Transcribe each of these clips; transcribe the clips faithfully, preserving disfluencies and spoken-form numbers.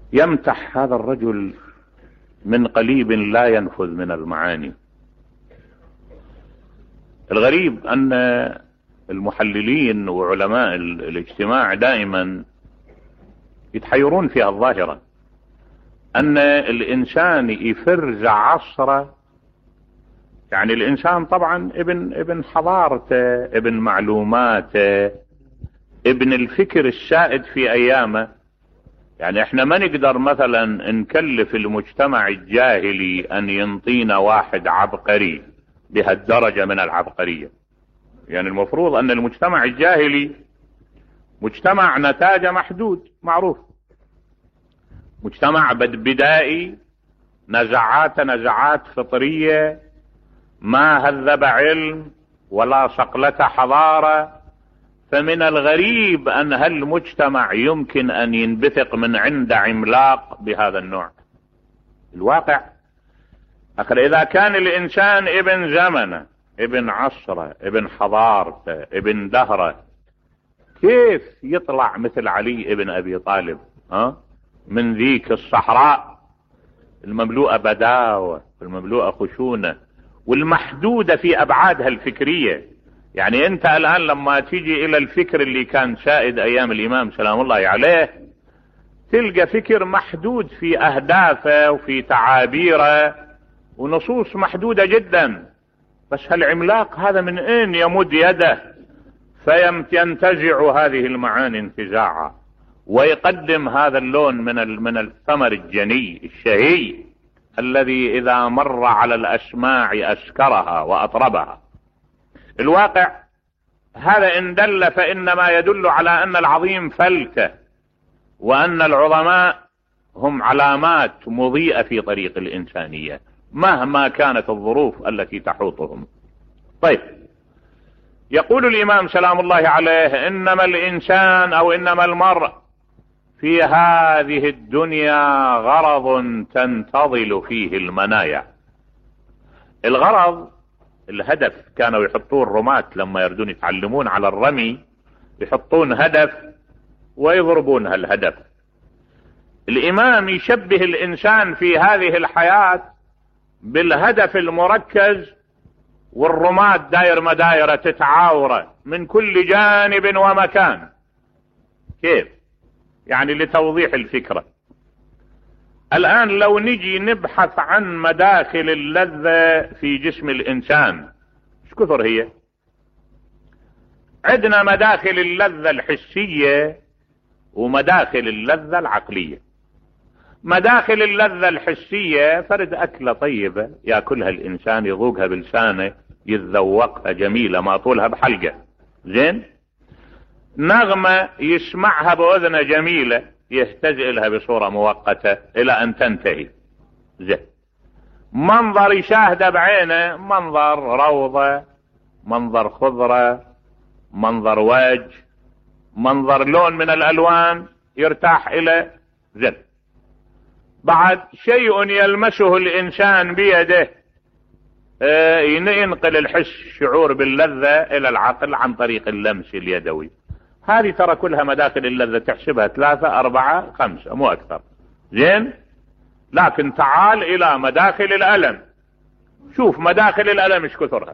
يمتح هذا الرجل من قليب لا ينفذ من المعاني. الغريب أن المحللين وعلماء الاجتماع دائما يتحيرون في الظاهرة، أن الإنسان يفرز عصره. يعني الإنسان طبعا ابن ابن حضارته، ابن معلوماته، ابن الفكر السائد في أيامه. يعني احنا ما نقدر مثلا نكلف المجتمع الجاهلي أن ينطينا واحد عبقري بهالدرجة من العبقرية. يعني المفروض أن المجتمع الجاهلي مجتمع نتاجه محدود معروف، مجتمع بدائي، نزعات نزعات فطرية، ما هذب علم ولا صقلة حضارة. فمن الغريب أن هالمجتمع يمكن أن ينبثق من عند عملاق بهذا النوع. الواقع أخر إذا كان الإنسان ابن زمنه، ابن عصره، ابن حضارته، ابن دهره، كيف يطلع مثل علي ابن أبي طالب ها من ذيك الصحراء المملوءة بداوة، المملوءة خشونة، والمحدودة في أبعادها الفكرية. يعني أنت الآن لما تيجي إلى الفكر اللي كان سائد أيام الإمام سلام الله عليه، تلقى فكر محدود في أهدافه وفي تعابيره ونصوص محدودة جدا. بس هالعملاق هذا من أين يمد يده فينتزع هذه المعاني انتزاعا، ويقدم هذا اللون من من الثمر الجني الشهي الذي إذا مر على الأسماع أسكرها وأطربها. الواقع هذا إن دل فإنما يدل على أن العظيم فلتة، وأن العظماء هم علامات مضيئة في طريق الإنسانية مهما كانت الظروف التي تحوطهم. طيب، يقول الإمام سلام الله عليه: إنما الإنسان أو إنما المرء في هذه الدنيا غرض تنتظل فيه المنايا. الغرض الهدف، كانوا يحطون الرماة لما يردون يتعلمون على الرمي يحطون هدف ويضربون هالهدف. الإمام يشبه الإنسان في هذه الحياة بالهدف المركز، والرماة داير مدايرة تتعاورة من كل جانب ومكان. كيف؟ يعني لتوضيح الفكرة، الآن لو نجي نبحث عن مداخل اللذة في جسم الإنسان، ايش كثر هي؟ عندنا مداخل اللذة الحسية ومداخل اللذة العقلية. مداخل اللذة الحسية فرد أكلة طيبة يأكلها الإنسان، يذوقها بلسانه، يتذوقها جميلة ما طولها بحلقة، زين؟ نغمة يسمعها بأذنه جميلة، يهتزئ لها بصورة مؤقتة إلى أن تنتهي، زين؟ منظر يشاهده بعينه، منظر روضة، منظر خضرة، منظر وجه، منظر لون من الألوان يرتاح إلى، زين؟ بعد شيء يلمسه الإنسان بيده، اه ينقل الحس شعور باللذة إلى العقل عن طريق اللمس اليدوي. هذه ترى كلها مداخل اللذة، تحسبها ثلاثة أربعة خمسة مو أكثر، زين؟ لكن تعال إلى مداخل الألم، شوف مداخل الألم ايش كثرها.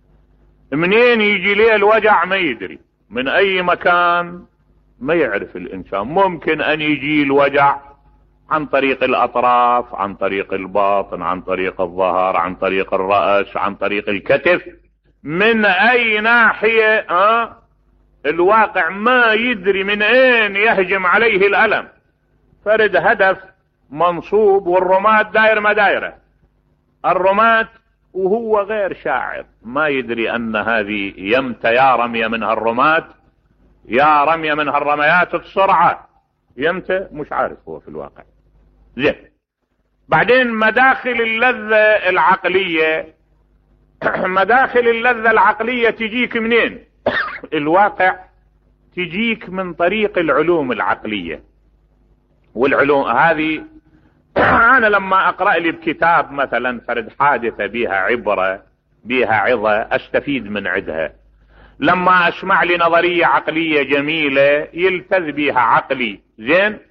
منين يجي ليه الوجع ما يدري، من أي مكان ما يعرف الإنسان. ممكن أن يجي الوجع عن طريق الأطراف، عن طريق الباطن، عن طريق الظهر، عن طريق الرأس، عن طريق الكتف، من أي ناحية أه؟ الواقع ما يدري من أين يهجم عليه الألم. فرد هدف منصوب، والرماة داير مدايرة. الرماة وهو غير شاعر ما يدري أن هذه يمت يا رمي منها الرماة، يا رمي منها الرميات السرعة، يمت مش عارف هو في الواقع، زين؟ بعدين مداخل اللذة العقلية مداخل اللذة العقلية تجيك منين؟ الواقع تجيك من طريق العلوم العقلية. والعلوم هذه أنا لما أقرأ لي بكتاب مثلا فرد حادثة بها عبرة بها عظة أستفيد من عدها. لما أسمع لي نظرية عقلية جميلة يلتذ بها عقلي، زين؟